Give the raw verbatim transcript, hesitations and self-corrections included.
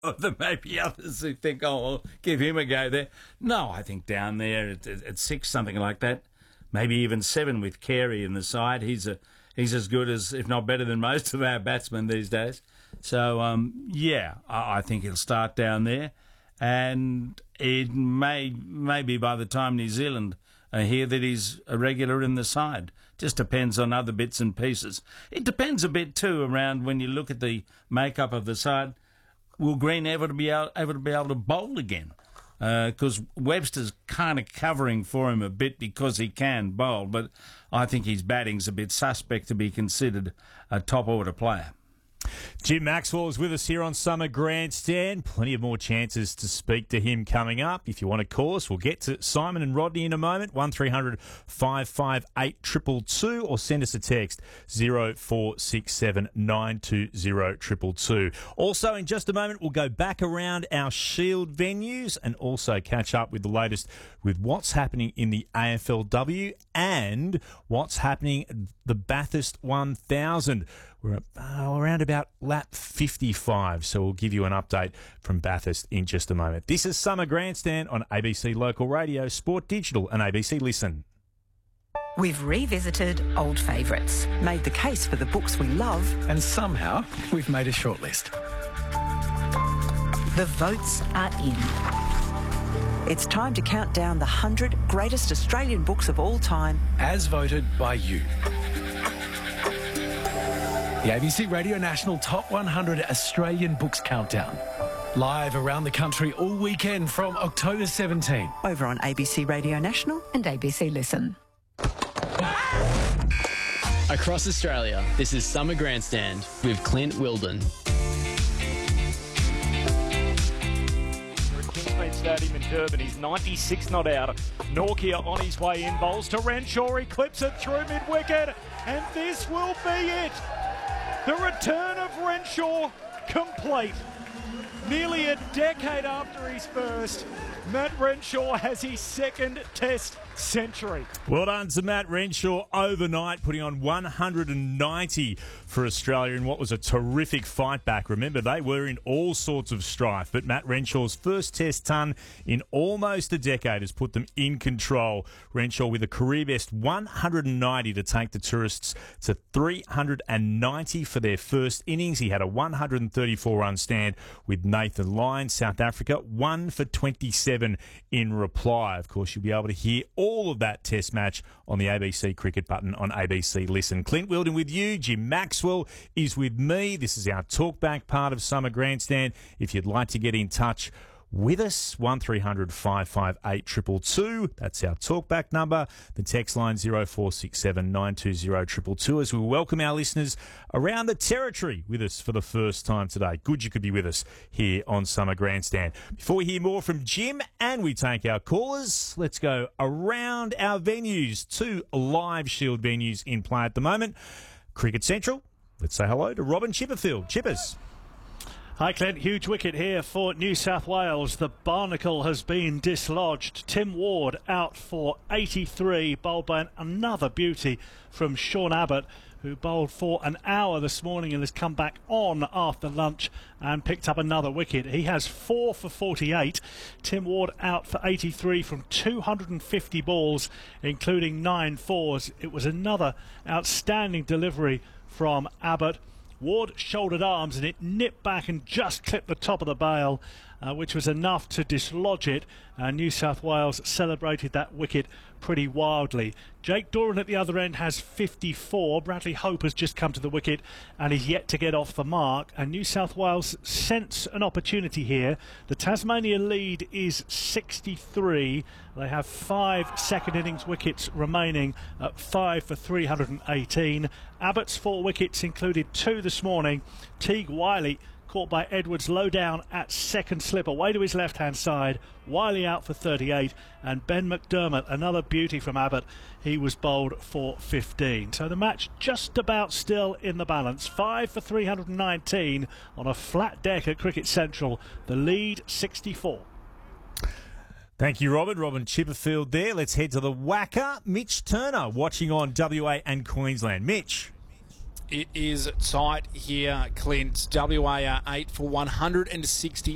Or there may be others who think, oh, well, give him a go there. No, I think down there at, at six, something like that, maybe even seven with Carey in the side. He's a he's as good as, if not better than most of our batsmen these days. So, um, yeah, I, I think he'll start down there. And it may maybe by the time New Zealand are here that he's a regular in the side. Just depends on other bits and pieces. It depends a bit too around when you look at the makeup of the side. Will Green ever be able, ever be able to bowl again? Because uh, Webster's kind of covering for him a bit because he can bowl, but I think his batting's a bit suspect to be considered a top order player. Jim Maxwell is with us here on Summer Grandstand. Plenty of more chances to speak to him coming up. If you want to call us, we'll get to Simon and Rodney in a moment. one three hundred five five eight two two two or send us a text zero four six seven nine two zero two two two. Also, in just a moment, we'll go back around our Shield venues and also catch up with the latest with what's happening in the A F L W and what's happening at the Bathurst one thousand. We're uh, around about lap fifty-five, so we'll give you an update from Bathurst in just a moment. This is Summer Grandstand on A B C Local Radio, Sport Digital and A B C Listen. We've revisited old favourites, made the case for the books we love, and somehow we've made a shortlist. The votes are in. It's time to count down the one hundred greatest Australian books of all time, as voted by you. The A B C Radio National Top one hundred Australian Books Countdown. Live around the country all weekend from October seventeenth. Over on A B C Radio National and A B C Listen. Across Australia, this is Summer Grandstand with Clint Wilden. Kingsmead Stadium in Durban. He's ninety-six not out. Norkia on his way in. Bowls to Renshaw. He clips it through mid-wicket. And this will be it. The return of Renshaw complete. Nearly a decade after his first, Matt Renshaw has his second Test century. Well done to Matt Renshaw overnight, putting on one hundred ninety for Australia in what was a terrific fight back. Remember, they were in all sorts of strife, but Matt Renshaw's first Test ton in almost a decade has put them in control. Renshaw with a career best one hundred ninety to take the tourists to three hundred ninety for their first innings. He had a one hundred thirty-four run stand with Nathan Lyon, South Africa, one for twenty-seven in reply. Of course, you'll be able to hear all of that Test match on the A B C Cricket button on A B C Listen. Clint Wilden with you. Jim Maxwell is with me. This is our talkback part of Summer Grandstand. If you'd like to get in touch with us, one three hundred five five eight two two two. That's our talkback number. The text line zero four six seven nine two zero two two two as we welcome our listeners around the territory with us for the first time today. Good you could be with us here on Summer Grandstand. Before we hear more from Jim and we take our callers, let's go around our venues. Two live Shield venues in play at the moment. Cricket Central. Let's say hello to Robin Chipperfield. Chippers. Hi, Clint. Huge wicket here for New South Wales. The barnacle has been dislodged. Tim Ward out for eighty-three, bowled by another beauty from Sean Abbott, who bowled for an hour this morning and has come back on after lunch and picked up another wicket. He has four for forty-eight. Tim Ward out for eighty-three from two hundred fifty balls, including nine fours. It was another outstanding delivery from Abbott. Ward shouldered arms and it nipped back and just clipped the top of the bail, uh, which was enough to dislodge it. Uh, New South Wales celebrated that wicket pretty wildly. Jake Doran at the other end has fifty-four. Bradley Hope has just come to the wicket and is yet to get off the mark. And New South Wales sense an opportunity here. The Tasmania lead is sixty-three. They have five second innings wickets remaining at five for three hundred eighteen. Abbott's four wickets included two this morning. Teague Wiley caught by Edwards low down at second slip away to his left hand side. Wiley out for thirty-eight, and Ben McDermott, another beauty from Abbott, he was bowled for fifteen. So the match just about still in the balance. five for three hundred nineteen on a flat deck at Cricket Central. The lead sixty-four. Thank you, Robin. Robin Chipperfield there. Let's head to the Wacker. Mitch Turner watching on W A and Queensland. Mitch. It is tight here, Clint. W A are eight for one hundred sixty.